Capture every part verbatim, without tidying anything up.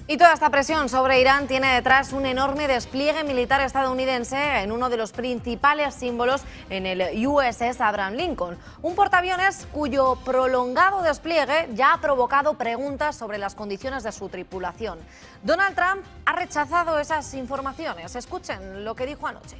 Y toda esta presión sobre Irán tiene detrás un enorme despliegue militar estadounidense en uno de los principales símbolos en el U S S Abraham Lincoln, un portaaviones cuyo prolongado despliegue ya ha provocado preguntas sobre las condiciones de su tripulación. Donald Trump ha rechazado esas informaciones. Escuchen lo que dijo anoche.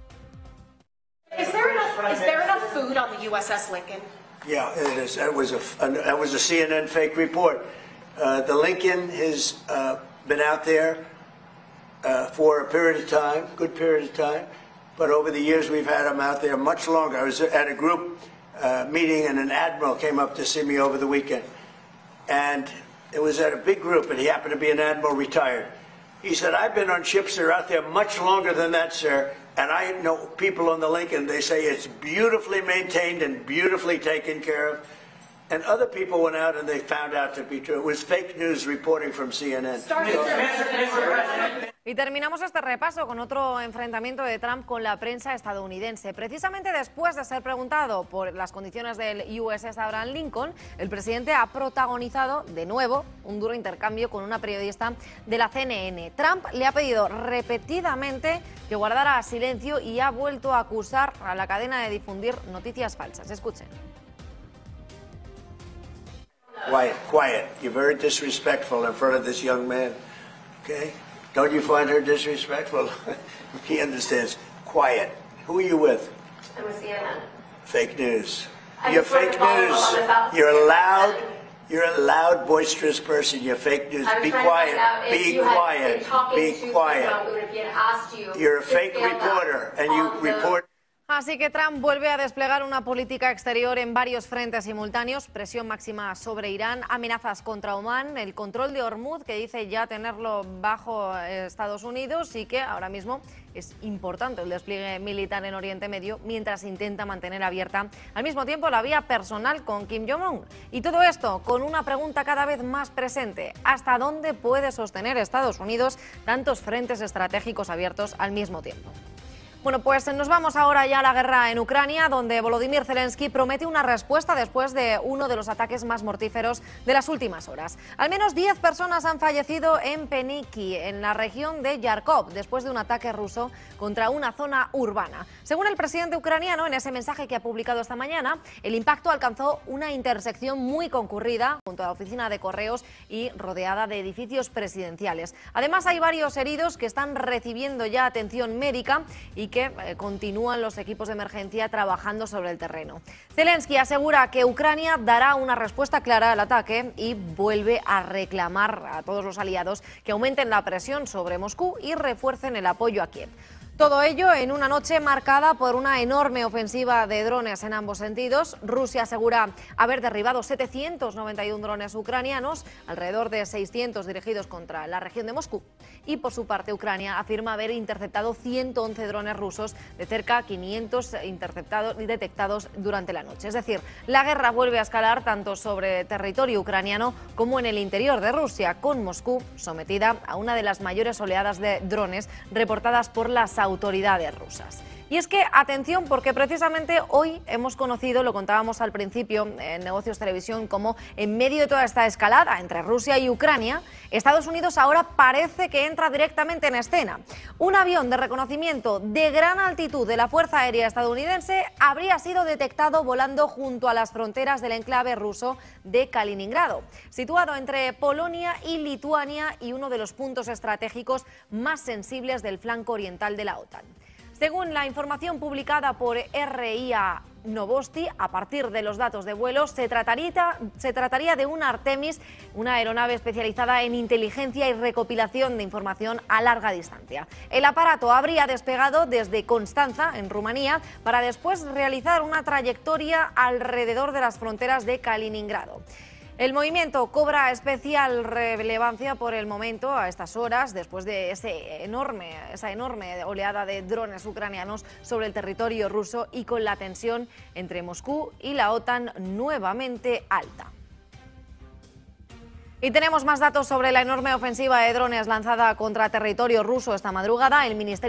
Is there enough, is there enough food on the U S S Lincoln? Yeah, it is. That was a, that was a C N N fake report. Uh, the Lincoln has uh, been out there uh, for a period of time, good period of time, but over the years we've had them out there much longer. I was at a group uh, meeting and an admiral came up to see me over the weekend, and it was at a big group, and he happened to be an admiral retired. He said, I've been on ships that are out there much longer than that, sir, and I know people on the Lincoln, they say it's beautifully maintained and beautifully taken care of. And other people went out and they found out to be true. It was fake news reporting from C N N. Y terminamos este repaso con otro enfrentamiento de Trump con la prensa estadounidense. Precisamente después de ser preguntado por las condiciones del U S S Abraham Lincoln, el presidente ha protagonizado de nuevo un duro intercambio con una periodista de la C N N. Trump le ha pedido repetidamente que guardara silencio y ha vuelto a acusar a la cadena de difundir noticias falsas. Escuchen. Quiet, quiet. You're very disrespectful in front of this young man, okay? Don't you find her disrespectful? He understands. Quiet. Who are you with? I'm with C N N. Fake news. I You're just wanted fake to follow news. up on this out- You're a loud, you're a loud, boisterous person. You're fake news. I was Be trying to quiet. find out if Be you had quiet. been talking Be to quiet. someone if he had asked you You're a to fake stand up reporter, and you on the- report. Así que Trump vuelve a desplegar una política exterior en varios frentes simultáneos, presión máxima sobre Irán, amenazas contra Omán, el control de Hormuz, que dice ya tenerlo bajo Estados Unidos, y que ahora mismo es importante el despliegue militar en Oriente Medio, mientras intenta mantener abierta al mismo tiempo la vía personal con Kim Jong-un. Y todo esto con una pregunta cada vez más presente: ¿hasta dónde puede sostener Estados Unidos tantos frentes estratégicos abiertos al mismo tiempo? Bueno, pues nos vamos ahora ya a la guerra en Ucrania, donde Volodymyr Zelensky promete una respuesta después de uno de los ataques más mortíferos de las últimas horas. Al menos diez personas han fallecido en Peniki, en la región de Yarkov, después de un ataque ruso contra una zona urbana. Según el presidente ucraniano, en ese mensaje que ha publicado esta mañana, el impacto alcanzó una intersección muy concurrida junto a la oficina de correos y rodeada de edificios presidenciales. Además, hay varios heridos que están recibiendo ya atención médica y que eh, continúan los equipos de emergencia trabajando sobre el terreno. Zelensky asegura que Ucrania dará una respuesta clara al ataque y vuelve a reclamar a todos los aliados que aumenten la presión sobre Moscú y refuercen el apoyo a Kiev. Todo ello en una noche marcada por una enorme ofensiva de drones en ambos sentidos. Rusia asegura haber derribado setecientos noventa y uno drones ucranianos, alrededor de seiscientos dirigidos contra la región de Moscú. Y por su parte, Ucrania afirma haber interceptado ciento once drones rusos, de cerca de quinientos interceptados y detectados durante la noche. Es decir, la guerra vuelve a escalar tanto sobre territorio ucraniano como en el interior de Rusia, con Moscú sometida a una de las mayores oleadas de drones reportadas por las autoridades rusas. Y es que, atención, porque precisamente hoy hemos conocido, lo contábamos al principio en Negocios Televisión, como en medio de toda esta escalada entre Rusia y Ucrania, Estados Unidos ahora parece que entra directamente en escena. Un avión de reconocimiento de gran altitud de la Fuerza Aérea estadounidense habría sido detectado volando junto a las fronteras del enclave ruso de Kaliningrado, situado entre Polonia y Lituania y uno de los puntos estratégicos más sensibles del flanco oriental de la OTAN. Según la información publicada por R I A Novosti, a partir de los datos de vuelo, se trataría, se trataría de un Artemis, una aeronave especializada en inteligencia y recopilación de información a larga distancia. El aparato habría despegado desde Constanza, en Rumanía, para después realizar una trayectoria alrededor de las fronteras de Kaliningrado. El movimiento cobra especial relevancia por el momento, a estas horas, después de ese enorme, esa enorme oleada de drones ucranianos sobre el territorio ruso y con la tensión entre Moscú y la OTAN nuevamente alta. Y tenemos más datos sobre la enorme ofensiva de drones lanzada contra territorio ruso esta madrugada. El Ministerio